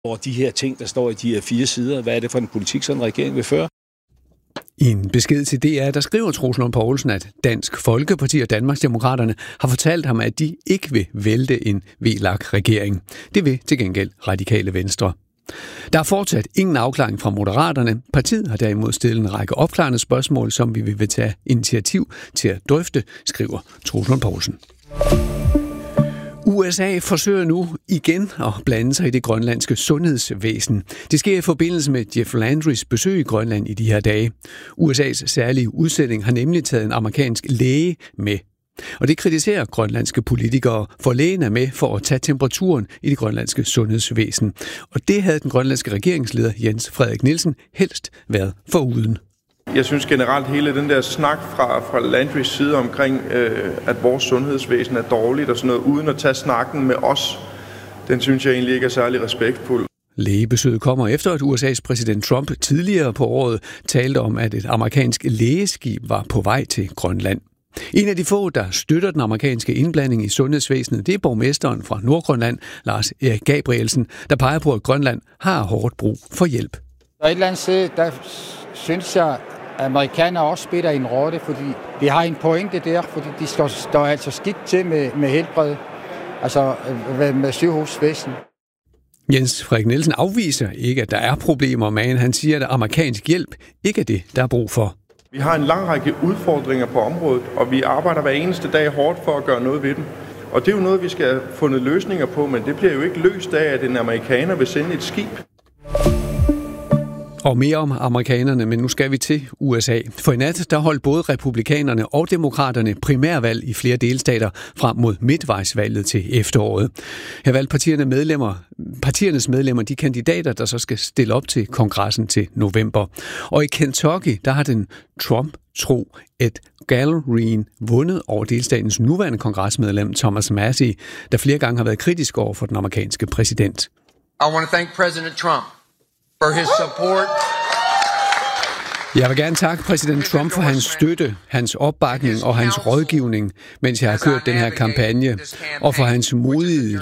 over de her ting, der står i de her 4 sider. Hvad er det for en politik, sådan en regering vil føre? I en besked til DR, der skriver Troels Lund Poulsen, at Dansk Folkeparti og Danmarksdemokraterne har fortalt ham, at de ikke vil vælte en VLAK-regering. Det vil til gengæld Radikale Venstre. Der er fortsat ingen afklaring fra Moderaterne. Partiet har derimod stillet en række opklarende spørgsmål, som vi vil tage initiativ til at drøfte, skriver Troels Lund Poulsen. USA forsøger nu igen at blande sig i det grønlandske sundhedsvæsen. Det sker i forbindelse med Jeff Landrys besøg i Grønland i de her dage. USA's særlige udsending har nemlig taget en amerikansk læge med. Og det kritiserer grønlandske politikere, for lægen er med for at tage temperaturen i det grønlandske sundhedsvæsen. Og det havde den grønlandske regeringsleder Jens Frederik Nielsen helst været foruden. Jeg synes generelt hele den der snak fra Landrys side omkring, at vores sundhedsvæsen er dårligt og sådan noget, uden at tage snakken med os, den synes jeg egentlig ikke er særlig respektfuld. Lægebesøget kommer efter, at USA's præsident Trump tidligere på året talte om, at et amerikansk lægeskib var på vej til Grønland. En af de få, der støtter den amerikanske indblanding i sundhedsvæsenet, det er borgmesteren fra Nordgrønland, Lars Erik Gabrielsen, der peger på, at Grønland har hårdt brug for hjælp. Og et eller andet sted, der synes jeg, at amerikanere også spiller en rolle, fordi de har en pointe der, fordi de står altså skidt til med helbred, altså med sygehusvæsen. Jens Frederik Nielsen afviser ikke, at der er problemer, men han siger, at amerikansk hjælp ikke er det, der er brug for. Vi har en lang række udfordringer på området, og vi arbejder hver eneste dag hårdt for at gøre noget ved dem. Og det er jo noget, vi skal have fundet løsninger på, men det bliver jo ikke løst af, at en amerikaner vil sende et skib. Og mere om amerikanerne, men nu skal vi til USA. For i nat, der holdt både republikanerne og demokraterne primærvalg i flere delstater frem mod midtvejsvalget til efteråret. Her valgte partiernes medlemmer de kandidater, der så skal stille op til kongressen til november. Og i Kentucky, der har den Trump-tro Ed Gallery vundet over delstatens nuværende kongresmedlem Thomas Massie, der flere gange har været kritisk over for den amerikanske præsident. I want to thank President Trump for his support. Jeg vil gerne takke præsident Trump for hans støtte, hans opbakning og hans rådgivning, mens jeg har kørt den her kampagne, og for hans modige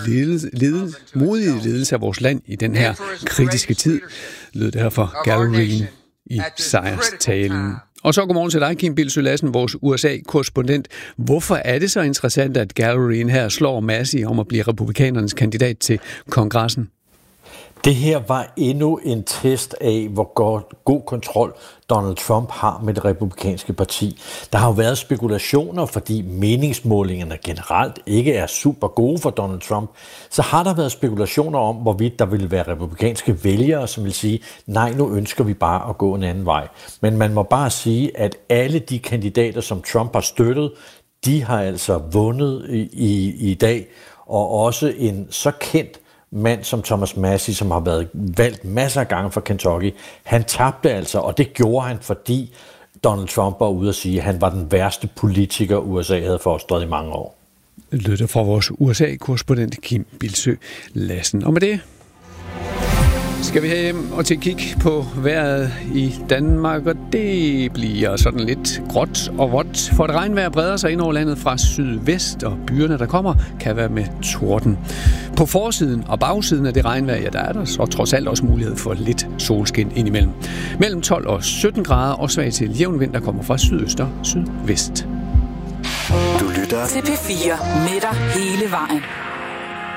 ledelse af vores land i den her kritiske tid, lød det her for Gallery i sejrstalen. Og så godmorgen til dig, Kim Bildsøe Lassen, vores USA-korrespondent. Hvorfor er det så interessant, at Galleryen her slår Massie om at blive republikanernes kandidat til kongressen? Det her var endnu en test af, hvor god kontrol Donald Trump har med det republikanske parti. Der har jo været spekulationer, fordi meningsmålingerne generelt ikke er super gode for Donald Trump. Så har der været spekulationer om, hvorvidt der ville være republikanske vælgere, som vil sige, nej, nu ønsker vi bare at gå en anden vej. Men man må bare sige, at alle de kandidater, som Trump har støttet, de har altså vundet i dag. Og også en så kendt mand som Thomas Massie, som har været valgt masser af gange for Kentucky, han tabte altså, og det gjorde han, fordi Donald Trump var ude at sige, at han var den værste politiker, USA havde fostret i mange år. Lytter fra vores USA-korrespondent Kim Bildsøe Lassen. Og med det skal vi hjem og til at kigge på vejret i Danmark, og det bliver sådan lidt gråt og vådt, for et regnvejr breder sig ind over landet fra sydvest, og byerne, der kommer, kan være med torden. På forsiden og bagsiden af det regnvejr, ja, der er der så trods alt også mulighed for lidt solskin indimellem. Mellem 12 og 17 grader og svag til jævn vind, der kommer fra sydøst og sydvest. Du lytter til P4 med dig hele vejen.